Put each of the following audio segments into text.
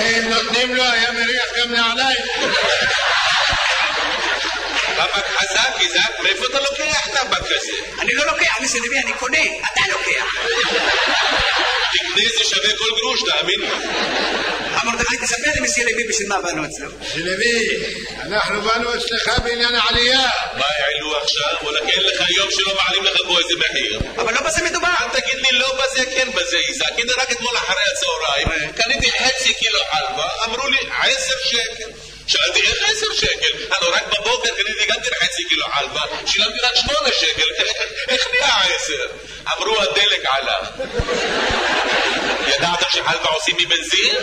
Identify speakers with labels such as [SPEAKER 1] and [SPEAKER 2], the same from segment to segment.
[SPEAKER 1] הם נותנים לו, היה מריח גם נעליים.
[SPEAKER 2] טבק חזק, איזק, מאיפה אתה לוקח טבק כזה?
[SPEAKER 3] אני לא לוקח, מסי לוי, אני קונה, אתה לוקח.
[SPEAKER 2] תקנה זה שווה כל גרוש, תאמין לי.
[SPEAKER 3] מרדכי, תספר לי מסי לוי בשביל מה באנו אצלו.
[SPEAKER 1] מסי לוי, אנחנו באנו אצלך בעניין העלייה.
[SPEAKER 2] מה העלו עכשיו? וואלה, כן לך יום שלא מעלים לך פה איזה מחיר.
[SPEAKER 3] אבל לא בזה מדובר.
[SPEAKER 2] אל תגיד לי לא בזה, כן בזה, איזק. הנה רק אתמול אחרי הצהריים, קניתי חצי קילו חלבה, אמרו לי 10 שקל. שאלתי איך 10 שקל? הלו רק בבוקר קניתי גם חצי קילו חלבה, שילמתי רק 8 שקל, איך נהיה 10? אמרו הדלק עלה. ידעתם שחלבה עושים מבנזין?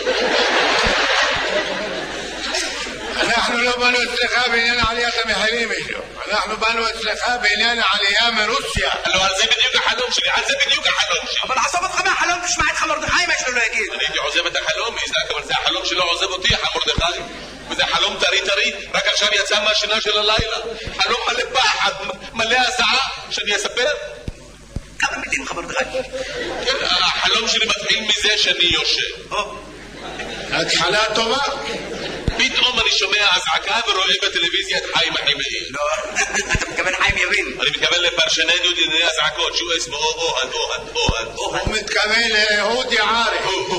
[SPEAKER 1] אנחנו לא באנו אצלך בעניין עליית המחירים, אנחנו באנו אצלך בעניין העלייה מרוסיה.
[SPEAKER 2] הלו, על זה בדיוק החלום שלי, על זה בדיוק החלום שלי.
[SPEAKER 3] אבל עזוב אותך מהחלום, תשמע איתך מרדכי מה יש לו להגיד.
[SPEAKER 2] אני הייתי עוזב את החלום, איזק, אבל זה החלום שלא עוזב אותי, מרדכי. וזה חלום טרי, רק עכשיו יצא מהשינה של הלילה. חלום מלא פחד, מלא הזעה, שאני אספר?
[SPEAKER 3] כמה מילים לך מרדכי?
[SPEAKER 2] כן, החלום שלי מתחיל מזה שאני יושב.
[SPEAKER 1] התחלה טובה.
[SPEAKER 2] פתאום אני שומע הזעקה ורואה בטלוויזיה את חיים החימאי.
[SPEAKER 3] לא, אתה מתכוון חיים יבין.
[SPEAKER 2] אני מתכוון לפרשננו דיני הזעקות, שהוא אסמו אוהד.
[SPEAKER 1] הוא מתכוון לאהוד יערי.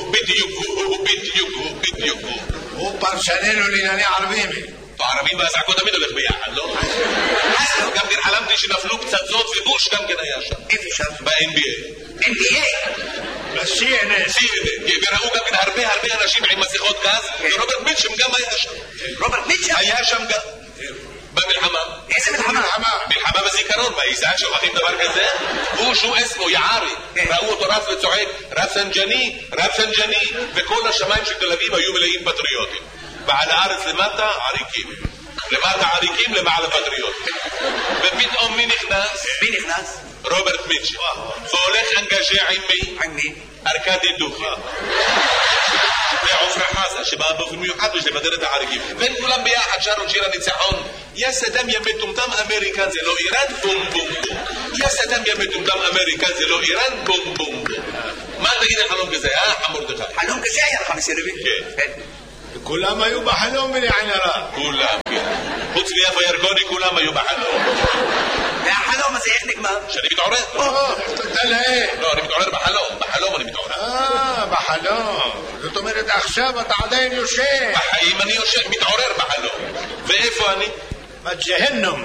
[SPEAKER 2] בדיוק.
[SPEAKER 1] הוא פרשננו לענייני ערבים.
[SPEAKER 2] הערבים והזעקות תמיד הולך ביחד, לא? גם כן חלמתי שנפלו פצצות ובוש גם כן היה שם.
[SPEAKER 3] איפה שם?
[SPEAKER 2] ב-NBA.
[SPEAKER 3] NBA?
[SPEAKER 1] ב-CNN.
[SPEAKER 2] וראו גם כן הרבה אנשים עם מסכות גז, ורוברט מיטשם גם היה שם.
[SPEAKER 3] רוברט מיטשם?
[SPEAKER 2] היה שם גם. במלחמה.
[SPEAKER 3] איזה מלחמה?
[SPEAKER 2] מלחמה בזיכרון, באיזק שוכחים דבר כזה? הוא שהוא אסמו יערי. ראו אותו רץ וצועק, רפסנג'ני, וכל השמיים של תל אביב היו מלאים פטריוטים. ועל הארץ למטה עריקים. למטה עריקים, למעלה פטריוטים. ופתאום מי נכנס? רוברט מיטשם. והולך אנגז'ה עם מי?
[SPEAKER 3] עם מי?
[SPEAKER 2] ארקדי דוכי. ועופרה חזה שבאה באופן מיוחד לבדר את העריקים. והם כולם ביחד שרו שיר הניצחון. יא סדאם יא מטומטם אמריקה זה לא איראן בום בום בום. יא סדאם יא מטומטם אמריקה זה לא איראן בום בום בום. מה תגיד על חלום כזה, מרדכי?
[SPEAKER 3] חלום כזה היה לך מסי לוי?
[SPEAKER 2] כן.
[SPEAKER 1] כולם היו בחלום בלי עין הרע.
[SPEAKER 2] כולם, כן. חוץ מיפה ירקוני כולם היו בחלום.
[SPEAKER 3] והחלום הזה איך נגמר?
[SPEAKER 2] שאני מתעורר.
[SPEAKER 1] תודה להם.
[SPEAKER 2] לא, אני מתעורר בחלום אני מתעורר.
[SPEAKER 1] בחלום. זאת אומרת עכשיו אתה עדיין יושב.
[SPEAKER 2] בחיים אני יושב, מתעורר בחלום. ואיפה אני?
[SPEAKER 1] בג'הנום.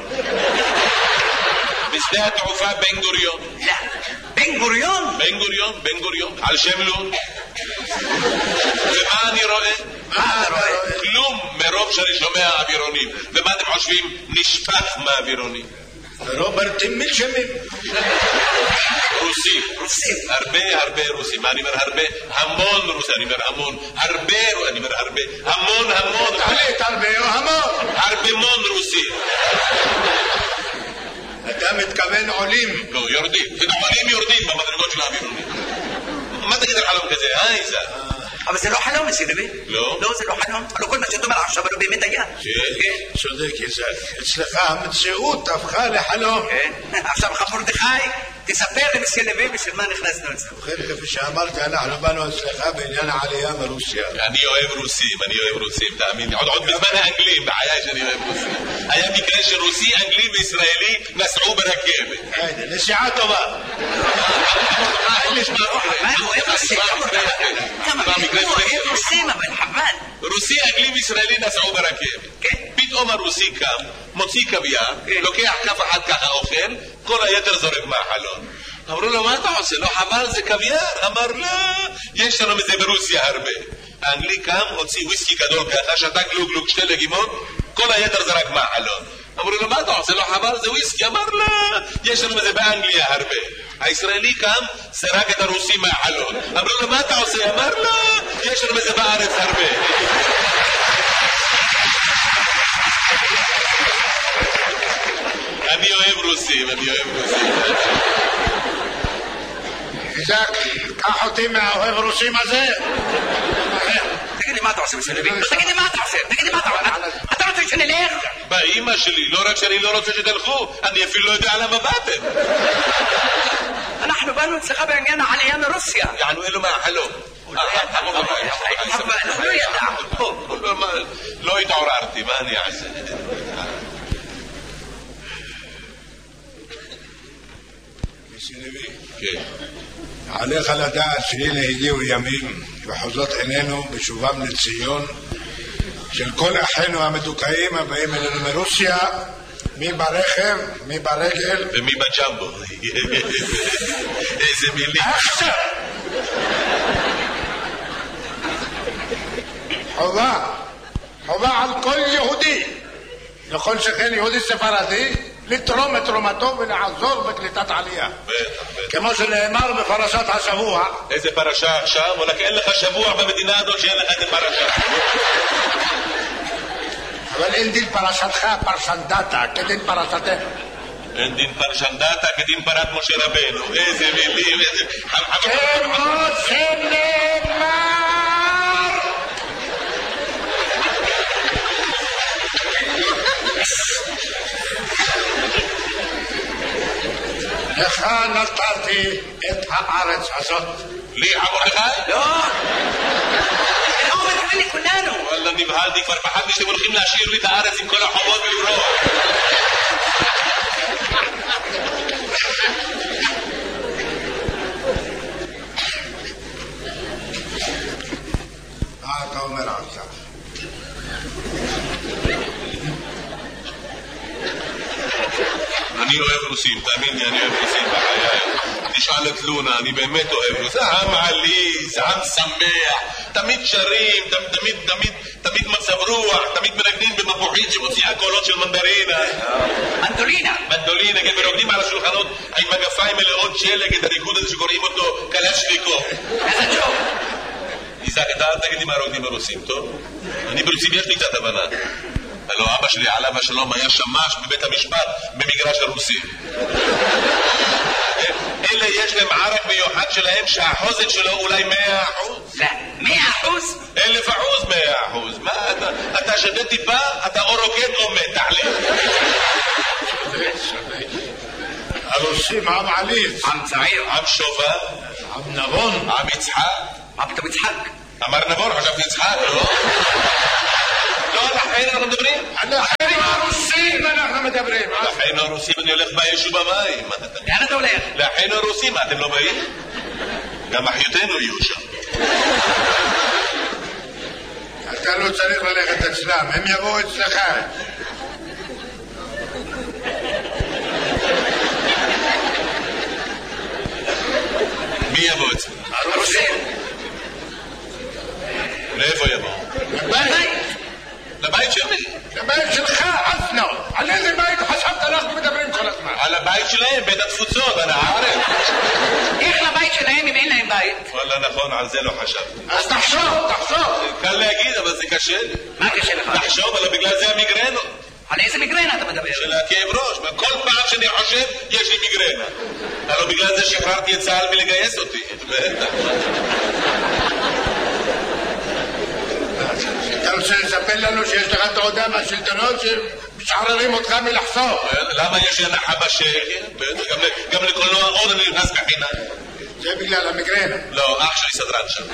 [SPEAKER 2] בשדה התעופה בן גוריון.
[SPEAKER 3] לא. בן גוריון?
[SPEAKER 2] בן גוריון. על שם לון. ומה אני רואה?
[SPEAKER 3] מה אתה רואה?
[SPEAKER 2] כלום מרוב שאני שומע אווירונים. ומה אתם חושבים? נשפך מהאווירונים.
[SPEAKER 1] רוברט מיטשמים.
[SPEAKER 2] רוסים. הרבה רוסים. אני אומר הרבה, המון רוסים. אני אומר המון. המון.
[SPEAKER 1] תחליט הרבה או המון.
[SPEAKER 2] הרבה רוסים.
[SPEAKER 1] אתה מתכוון עולים.
[SPEAKER 2] לא, יורדים. עולים יורדים במדרגות של האווירונים. מה תגיד על חלום כזה, איזה?
[SPEAKER 3] אבל זה לא חלום מסי לוי.
[SPEAKER 2] לא?
[SPEAKER 3] לא, זה לא חלום. אבל כל מה שאתה אומר עכשיו לא באמת היה.
[SPEAKER 2] כן.
[SPEAKER 1] צודק איזק. אצלך המציאות הפכה לחלום.
[SPEAKER 3] כן. עכשיו מרדכי, תספר למסי לוי בשביל מה נכנסנו אצלנו.
[SPEAKER 1] ובכן, כפי שאמרתי, אנחנו באנו אצלך בעניין העלייה מרוסיה.
[SPEAKER 2] אני אוהב רוסים, תאמין לי. עוד בזמן האנגלים, בעיה שאני אוהב רוסים. היה מקרה שרוסי, אנגלי וישראלי נסעו ברכבת.
[SPEAKER 1] נסיעה טובה.
[SPEAKER 3] מה הוא אוהב רוסים? כמה הוא אוהב רוסים, אבל חבל.
[SPEAKER 2] רוסי, אנגלי וישראלי נסעו ברכבת. פתאום הרוסי קם, מוציא קוויאר, לוקח כף אחת ככה אוכל, כל היתר זורק מהחלון. אמרו לו, מה אתה עושה? לא חבל, זה קוויאר? אמר, לא, יש לנו מזה ברוסיה הרבה. האנגלי קם, הוציא וויסקי גדול ככה, שתה גלוג 2 לגימות, כל היתר זרק מהחלון. אמרו לו, מה אתה עושה? לא חבל, זה וויסקי? אמר, לא, יש לנו מזה באנגליה הרבה. הישראלי קם, זרק את הרוסי מהחלון. אמרו לו, מה אתה עושה? אמר, לא, יש לנו מזה בארץ הרבה. אני אוהב רוסים.
[SPEAKER 1] איזק, קח אותי מהאוהב רוסים הזה.
[SPEAKER 3] תגיד לי מה אתה עושה מסי לוי? תגיד לי מה אתה עושה? אתה רוצה שנלך?
[SPEAKER 2] באמא שלי, לא רק שאני לא רוצה שתלכו, אני אפילו לא יודע למה באתם.
[SPEAKER 3] אנחנו באנו אצלך בעניין העלייה מרוסיה.
[SPEAKER 2] יענו אלו מהחלום.
[SPEAKER 3] אבל הוא לא ידע.
[SPEAKER 2] אמרתי, מה אני אעשה? כן.
[SPEAKER 1] עליך לדעת שהנה הגיעו ימים וחוזות עינינו בשובם לציון של כל אחינו המדוכאים הבאים אלינו מרוסיה, מי ברכב, מי ברגל
[SPEAKER 2] ומי בג'מבו. איזה מילים.
[SPEAKER 1] עכשיו חובה על כל יהודי, לכל שכן יהודי ספרדי, לתרום את תרומתו ולעזור בקליטת עלייה, כמו שנאמר בפרשת השבוע.
[SPEAKER 2] איזה פרשה עכשיו? ולכן אין לך שבוע במדינה הזאת שאין לך איזה פרשה.
[SPEAKER 1] אבל אין דין פרשתך פרשן דאטה כדין פרשתך.
[SPEAKER 2] אין דין פרשן דאטה כדין פרת משה רבנו. איזה מילים, איזה...
[SPEAKER 1] כמו שנאמר לך נתתי את הארץ הזאת.
[SPEAKER 2] לי עבורך?
[SPEAKER 3] לא! הוא מתכוון לכולנו.
[SPEAKER 2] וואלה, נבהלתי כבר, פחדתי שאתם הולכים להשאיר לי את הארץ עם כל החובות ולברוח.
[SPEAKER 1] מה אתה אומר עכשיו?
[SPEAKER 2] אני אוהב רוסים, תאמין לי, אני אוהב רוסים בחיי. תשאל את לונה, אני באמת אוהב רוסים. זה עם עליז, עם שמח, תמיד שרים, תמיד מצב רוח, תמיד מנגנים במפוחית שמוציאה קולות של מנדרינה. מנדולינה, כן, ורוקדים על השולחנות עם מגפיים מלאות שלג, את הריקוד הזה שקוראים אותו קלשניקוב.
[SPEAKER 3] איזה ג'וב.
[SPEAKER 2] איסק, אתה אל תגיד לי מה רוקדים הרוסים, טוב? אני ברוסים יש לי קצת הבנה. הלוא אבא שלי עליו השלום היה שמש בבית המשפט במגרש הרוסים. אלה יש להם ערק מיוחד שלהם שהחוזק שלו אולי 100%.
[SPEAKER 3] לא, 100%?
[SPEAKER 2] 1000%, 100%. מה אתה שדה טיפה, אתה או רוקד או מת, תחליט.
[SPEAKER 1] הרוסים עם עליז,
[SPEAKER 3] עם צעיר,
[SPEAKER 2] עם שובב,
[SPEAKER 1] עם נבון,
[SPEAKER 2] עם יצחק.
[SPEAKER 3] מה פתאום יצחק?
[SPEAKER 2] אמר נבון, חשבתי יצחק, לא? לא, על החיים אנחנו מדברים?
[SPEAKER 1] על החיים הרוסים אנחנו מדברים.
[SPEAKER 2] על החיים הרוסים אני הולך באש ובמים.
[SPEAKER 3] לאן אתה הולך?
[SPEAKER 2] לחיים הרוסים, מה אתם לא באים? גם אחיותינו יהיו שם.
[SPEAKER 1] אתה לא צריך ללכת אצלם, הם יבואו אצלך.
[SPEAKER 2] מי יבוא אצלם?
[SPEAKER 3] הרוסים.
[SPEAKER 2] לאיפה יבוא? לבית שלי.
[SPEAKER 1] לבית שלך, אסנו. על איזה בית חשבת אנחנו מדברים כל הזמן?
[SPEAKER 2] על הבית שלהם, בית התפוצות, על הארץ.
[SPEAKER 3] איך לבית שלהם אם אין להם בית?
[SPEAKER 2] וואלה, נכון, על זה לא חשבתי.
[SPEAKER 1] אז תחשוב.
[SPEAKER 2] קל להגיד, אבל זה קשה לי.
[SPEAKER 3] מה קשה לך?
[SPEAKER 2] תחשוב, אבל בגלל זה המיגרנות.
[SPEAKER 3] על איזה מיגרנה אתה מדבר?
[SPEAKER 2] של הכאב ראש. כל פעם שאני חושב, יש לי מיגרנה. הלוא בגלל זה שחררתי את צה"ל מלגייס אותי.
[SPEAKER 1] אתה רוצה לספר לנו שיש לך תעודה מהשלטונות שמשחררים אותך מלחסוך?
[SPEAKER 2] למה יש הנחה בשקל? גם לקולנוע עוד אני נכנס בחינם.
[SPEAKER 1] זה בגלל המיגרנה.
[SPEAKER 2] לא, אח שלי סדרן שם.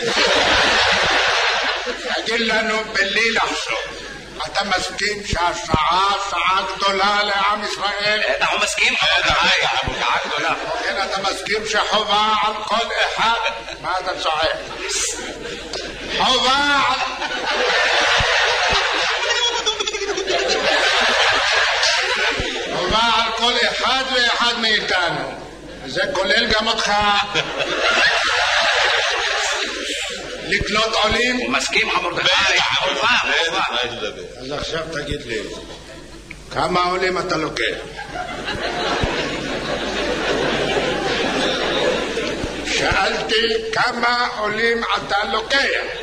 [SPEAKER 1] תגיד לנו בלי לחשוב, אתה מסכים שהשעה שעה גדולה לעם ישראל?
[SPEAKER 3] אנחנו מסכים, שעה גדולה.
[SPEAKER 1] כן, אתה מסכים שחובה על כל אחד? מה אתה צועק? חובה על... חובה על כל אחד ואחד מאיתנו, זה כולל גם אותך, לקלוט עולים.
[SPEAKER 3] הוא מסכים, חמורדכי. חובה.
[SPEAKER 1] אז עכשיו תגיד לי, כמה עולים אתה לוקח? שאלתי כמה עולים אתה לוקח.